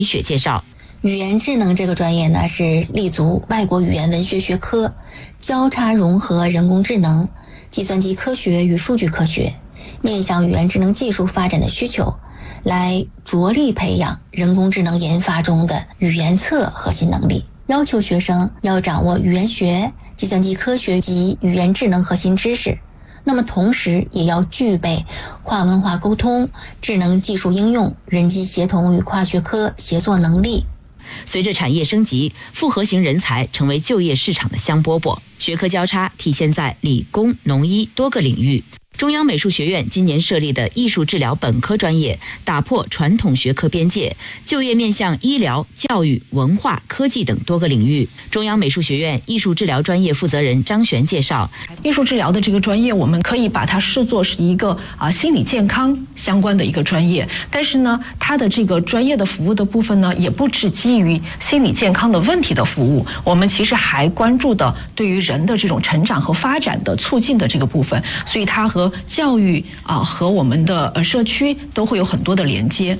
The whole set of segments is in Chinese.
学介绍。 语言智能这个专业呢，是立足外国语言文学学科，交叉融合人工智能、计算机科学与数据科学，面向语言智能技术发展的需求，来着力培养人工智能研发中的语言侧核心能力，要求学生要掌握语言学、计算机科学及语言智能核心知识。那么同时也要具备跨文化沟通、智能技术应用、人机协同与跨学科协作能力。 随着产业升级，复合型人才成为就业市场的香饽饽，学科交叉体现在理工、农医多个领域。中央美术学院今年设立的艺术治疗本科专业，打破传统学科边界，就业面向医疗、教育、文化、科技等多个领域。中央美术学院艺术治疗专业负责人张璇介绍， 艺术治疗的这个专业，我们可以把它视作是一个心理健康相关的一个专业，但是呢，它的这个专业的服务的部分呢，也不只基于心理健康的问题的服务，我们其实还关注的对于人的这种成长和发展的促进的这个部分，所以它和教育和我们的社区都会有很多的连接。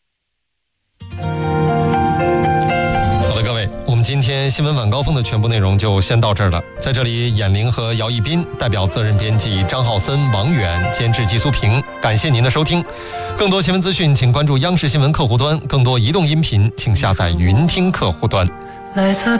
好的，各位，我们今天新闻晚高峰的全部内容就先到这儿了。在这里，闫玲和姚一斌代表责任编辑张浩森、王远，监制季苏平，感谢您的收听。更多新闻资讯，请关注央视新闻客户端；更多移动音频，请下载云听客户端。